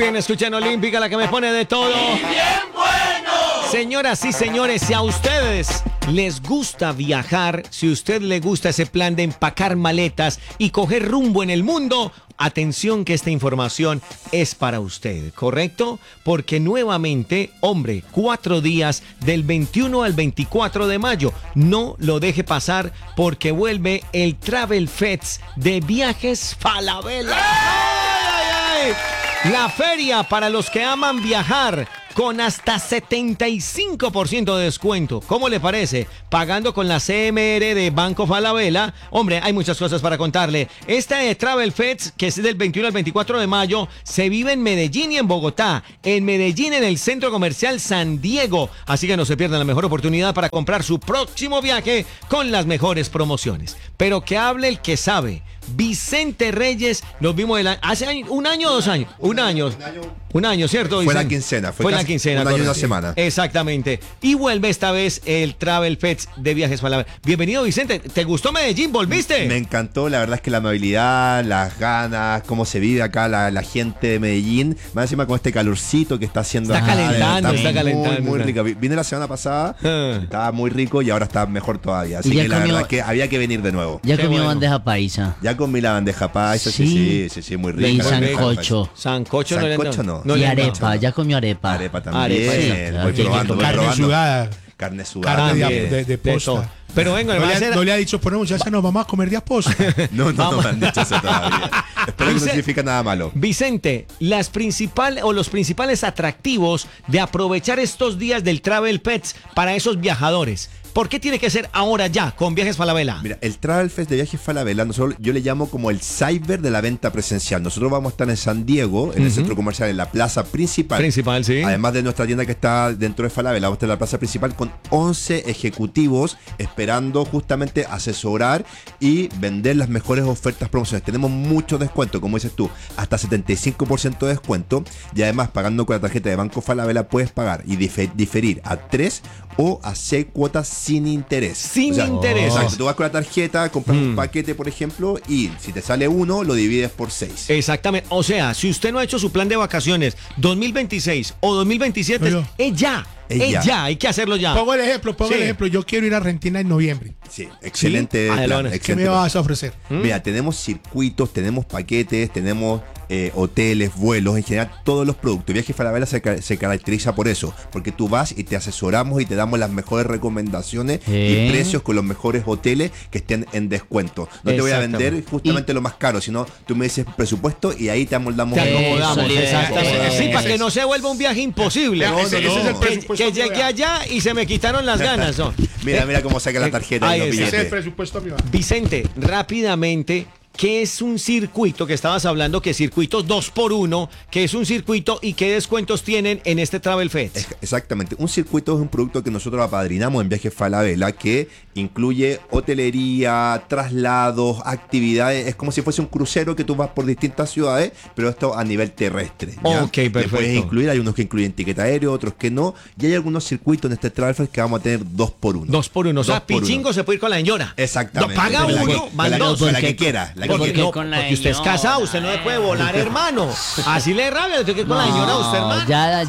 Bien, escuchen Olímpica, la que me pone de todo. ¡Y bien bueno! Señoras y señores, si a ustedes les gusta viajar, si a usted le gusta ese plan de empacar maletas y coger rumbo en el mundo, atención que esta información es para usted, ¿correcto? Porque nuevamente, hombre, 4 días del 21 al 24 de mayo, no lo deje pasar porque vuelve el Travel Fest de Viajes Falabella. ¡Ay, ay, ay! La feria para los que aman viajar con hasta 75% de descuento. ¿Cómo le parece? Pagando con la CMR de Banco Falabella. Hombre, hay muchas cosas para contarle. Este Travel Fest, que es del 21 al 24 de mayo, se vive en Medellín y en Bogotá. En Medellín, en el Centro Comercial San Diego. Así que no se pierdan la mejor oportunidad para comprar su próximo viaje con las mejores promociones. Pero que hable el que sabe. Vicente Reyes, nos vimos hace un año o 2 años. Un año, ¿cierto? Fue Vicente? la quincena. Fue la quincena. Un año y una semana. Exactamente. Y vuelve esta vez el Travel Fest de Viajes Falabella. Bienvenido, Vicente. ¿Te gustó Medellín? ¿Volviste? Me encantó. La verdad es que la amabilidad, las ganas, cómo se vive acá la gente de Medellín. Más encima con este calorcito que está haciendo está acá. Está calentando. Muy rico. Vine la semana pasada, estaba muy rico y ahora está mejor todavía. Así que la verdad es que había que venir de nuevo. Ya comió bandeja paisa. Ya comí la bandeja paisa, sí, muy rica. Y sancocho. Sancocho no. Y arepa, ya comió arepa. Arepa también. Voy probando. Carne sudada. Carne sudada. De posta. Pero venga, no le ha dicho, ponemos ya nos vamos a comer de aposta. No me han dicho eso todavía. Espero que no significa nada malo. Vicente, los principales atractivos de aprovechar estos días del Travel Fest para esos viajadores. ¿Por qué tiene que ser ahora ya con Viajes Falabella? Mira, el Travel Fest de Viajes Falabella, yo le llamo como el cyber de la venta presencial. Nosotros vamos a estar en San Diego, en el centro comercial, en la plaza principal. Sí. Además de nuestra tienda que está dentro de Falabella, vamos a estar en la plaza principal con 11 ejecutivos esperando justamente asesorar y vender las mejores ofertas promocionales. Tenemos mucho descuento, como dices tú, hasta 75% de descuento. Y además, pagando con la tarjeta de Banco Falabella, puedes pagar y diferir a 3 o a 6 cuotas sin interés. Sin interés. Exacto, tú vas con la tarjeta, compras un paquete, por ejemplo, y si te sale 1, lo divides por 6. Exactamente. O sea, si usted no ha hecho su plan de vacaciones 2026 o 2027, es ya. Hay que hacerlo ya. Pongo el ejemplo. Yo quiero ir a Argentina en noviembre. Sí, excelente plan. ¿Qué me vas a ofrecer? Mira, tenemos circuitos, tenemos paquetes, tenemos hoteles, vuelos, en general todos los productos. Viaje Falabella se caracteriza por eso, porque tú vas y te asesoramos y te damos las mejores recomendaciones y precios con los mejores hoteles que estén en descuento. No te voy a vender justamente lo más caro, sino tú me dices presupuesto y ahí te amoldamos. Te acomodamos, exactamente. Sí, para que no se vuelva un viaje imposible. Ese es el presupuesto. Que llegué allá y se me quitaron las ganas. ¿No? Mira cómo saca la tarjeta. Ese es el presupuesto, mi Vicente, rápidamente, ¿qué es un circuito? Que estabas hablando que circuitos 2x1, ¿qué es un circuito y qué descuentos tienen en este Travel Fest? Exactamente, un circuito es un producto que nosotros apadrinamos en Viajes Falabella que incluye hotelería, traslados, actividades, es como si fuese un crucero que tú vas por distintas ciudades, pero esto a nivel terrestre. ¿ya? Ok, perfecto. Le puedes incluir, hay unos que incluyen ticket aéreo, otros que no, y hay algunos circuitos en este Travel Fest que vamos a tener 2x1. 2x1, o sea, Pichingo se puede ir con la señora. Exactamente. No paga uno, van dos. Con la que quiera. Porque usted es casado, usted no le puede volar, hermano. Así le rabia, usted que con la señora, usted, hermano.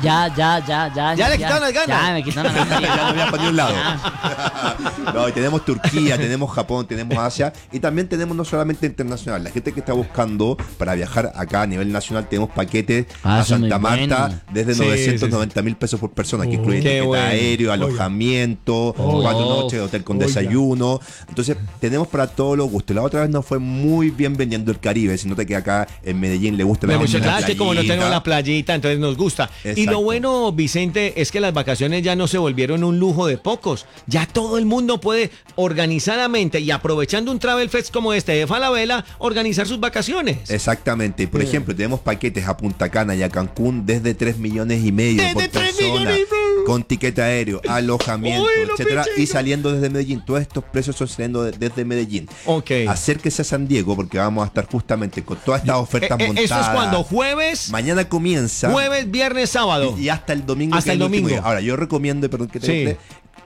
Ya. ¿Ya le quitaron las ganas? Ya, me quitaron las ganas. Ya no voy a poner un lado. No, y tenemos Turquía, tenemos Japón, tenemos Asia y también tenemos no solamente internacional. La gente que está buscando para viajar acá a nivel nacional, tenemos paquetes a Santa Marta desde 990,000 pesos por persona, que incluyen ticket aéreo, alojamiento, 4 noches de hotel con desayuno. Entonces, tenemos para todos los gustos. La otra vez nos fue muy bien vendiendo el Caribe. Si nota que acá en Medellín le gusta la playita. Que como no tenemos la playita, entonces nos gusta. Exacto. Y lo bueno, Vicente, es que las vacaciones ya no se volvieron un lujo de pocos. Ya todo el mundo puede organizadamente y aprovechando un Travel Fest como este de Falabella, organizar sus vacaciones. Exactamente. Por ejemplo, tenemos paquetes a Punta Cana y a Cancún desde 3,5 millones por persona, con ticket aéreo, alojamiento, etcétera, y saliendo desde Medellín. Todos estos precios son saliendo desde Medellín. Acérquese a San Diego porque vamos a estar justamente con todas estas ofertas montadas. ¿Eso es cuando? ¿Jueves? Mañana comienza. Jueves, viernes, sábado. Y hasta el domingo. Hasta el domingo. Ahora, yo recomiendo, perdón que te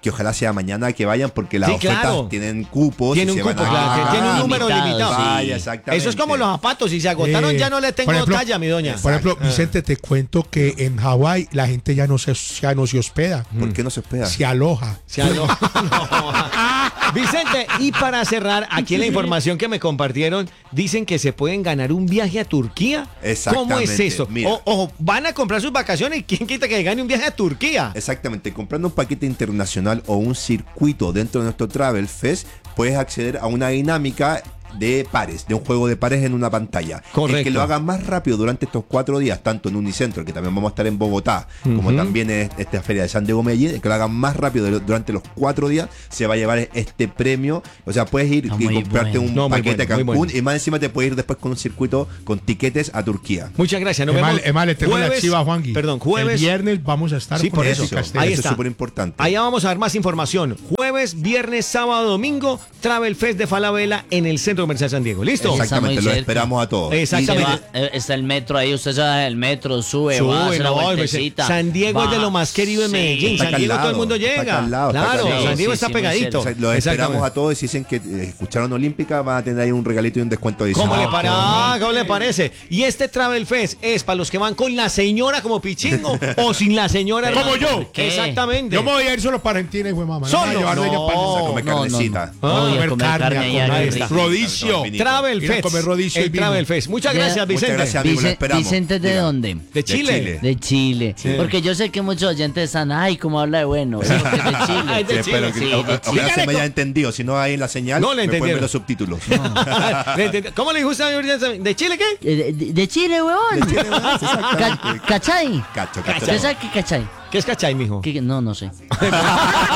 que ojalá sea mañana que vayan porque las Sí, ofertas claro. tienen cupos. Tiene y un se van cupo, a claro, acabar. tiene un número limitado, limitado. sí. Vaya, exactamente. Eso es como los zapatos, si se agotaron ya no les tengo por ejemplo, talla, mi doña. Por ejemplo, Vicente, te cuento que en Hawái la gente ya no se hospeda, ¿Por qué no se hospeda? se aloja. Se aló- No. Vicente, y para cerrar, aquí en la información que me compartieron, dicen que se pueden ganar un viaje a Turquía. ¿Cómo es Exactamente, eso? mira. Ojo, van a comprar sus vacaciones y quién quita que gane un viaje a Turquía. Exactamente, comprando un paquete internacional o un circuito dentro de nuestro Travel Fest, puedes acceder a una dinámica de pares, de un juego de pares en una pantalla. Correcto. El que lo haga más rápido durante estos 4 días, tanto en Unicentro, que también vamos a estar en Bogotá, como también en esta feria de San Diego Medellín, el que lo haga más rápido durante los 4 días, se va a llevar este premio. O sea, puedes ir Ah, y muy comprarte bueno. un No, muy paquete a bueno, muy Cancún bueno. y más encima te puedes ir después con un circuito con tiquetes a Turquía. Muchas gracias. Nos vemos. Es más, le tengo la jueves- chiva a Juangui. Perdón, jueves. El viernes vamos a estar Sí, con por eso. eso. Castel. Ahí Eso está. es súper importante. Allá vamos a ver más información. Jueves, viernes, sábado, domingo, Travel Fest de Falabella en el Centro Comercial San Diego. ¿Listo? Está Exactamente, muy lo cerca. esperamos a todos. Exactamente. Está el metro ahí, usted sabe, el metro sube, va, hace la no, vueltecita. San Diego es de va. lo más querido de Sí. Medellín. Está San acá al Diego todo el lado, mundo está llega. acá al lado, está acá al Claro, lado. San Diego Sí, está sí, muy pegadito. O sea, los esperamos a todos y si dicen que escucharon Olímpica, van a tener ahí un regalito y un descuento adicional. ¿Cómo le parece? Y este Travel Fest es para los que van con la señora como pichingo o sin la señora. Como hermano. yo. ¿Por qué? Exactamente. Yo me voy a ir solo para Argentina y güey, mamá. Solo. No me voy a llevar de ella para Vamos a comer No, no, carnecita. no. Ah, Voy a comer comer carne, carne a allá comer en esta. rico. Rodicio. Travel Ir a Fest. comer rodicio y El vino. Travel Fest. Muchas gracias, Muchas Vicente. gracias, amigo, lo esperamos. Vicente, ¿de Diga. dónde? De Chile. Chile. De Chile. Porque yo sé que muchos oyentes están, ay, cómo habla de bueno. Es porque es de Chile. Ay, de Sí, espero Chile. que Sí, de ojalá Chile. se me haya entendido. Si no hay en la señal, No le me pueden ver entendieron. los subtítulos. ¿Cómo le dijo usted, señor? ¿De Chile qué? De Chile, huevón. ¿Cachai? Cacho, ¿Usted sabe qué cachai? ¿Qué es cachay, mijo? No, no sé.